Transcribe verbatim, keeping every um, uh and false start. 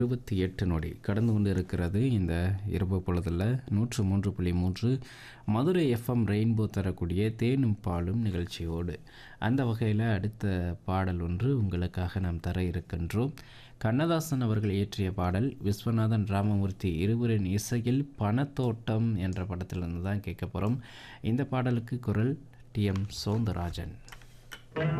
இருபத்தி எட்டு நொடி கடந்து கொண்டு இருக்கிறது இந்த இரவு பொழுதில் நூற்று மூன்று புள்ளி மூன்று மதுரை எஃப்எம் ரெயின்போ தரக்கூடிய தேனும் பாலும் நிகழ்ச்சியோடு. அந்த வகையில் அடுத்த பாடல் ஒன்று உங்களுக்காக நாம் தர இருக்கின்றோம். கண்ணதாசன் அவர்கள் இயற்றிய பாடல், விஸ்வநாதன் ராமமூர்த்தி இருவரின் இசையில் பணத்தோட்டம் என்ற படத்திலிருந்து தான் கேட்க போகிறோம். இந்த பாடலுக்கு குரல் டி எம் சௌந்தரராஜன்.